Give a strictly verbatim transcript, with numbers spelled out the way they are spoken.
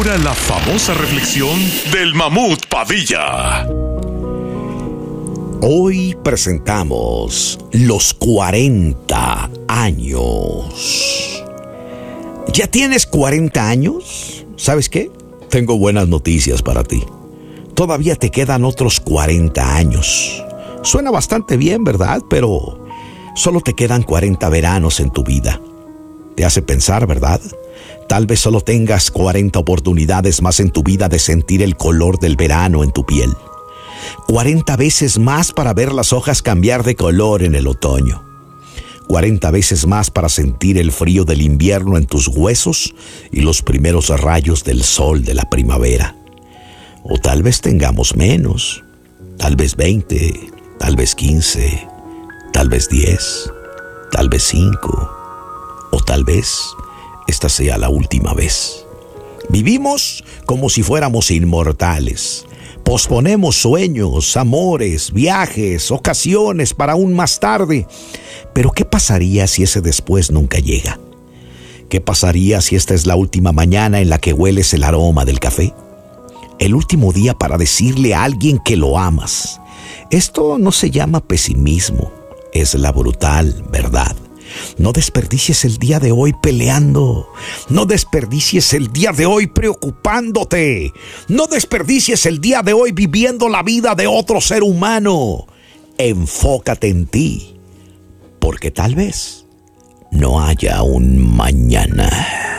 ahora la famosa reflexión del Mamut Padilla. Hoy presentamos los cuarenta años. ¿Ya tienes cuarenta años? ¿Sabes qué? Tengo buenas noticias para ti. Todavía te quedan otros cuarenta años. Suena bastante bien, ¿verdad? Pero solo te quedan cuarenta veranos en tu vida. Te hace pensar, ¿verdad? Tal vez solo tengas cuarenta oportunidades más en tu vida de sentir el color del verano en tu piel. cuarenta veces más para ver las hojas cambiar de color en el otoño. cuarenta veces más para sentir el frío del invierno en tus huesos y los primeros rayos del sol de la primavera. O tal vez tengamos menos, tal vez veinte, tal vez quince, tal vez diez, tal vez cinco, o tal vez esta sea la última vez. Vivimos como si fuéramos inmortales. Posponemos sueños, amores, viajes, ocasiones para aún más tarde. Pero ¿qué pasaría si ese después nunca llega? ¿Qué pasaría si esta es la última mañana en la que hueles el aroma del café? El último día para decirle a alguien que lo amas. Esto no se llama pesimismo, es la brutal verdad. No desperdicies el día de hoy peleando. No desperdicies el día de hoy preocupándote. No desperdicies el día de hoy viviendo la vida de otro ser humano. Enfócate en ti, porque tal vez no haya un mañana.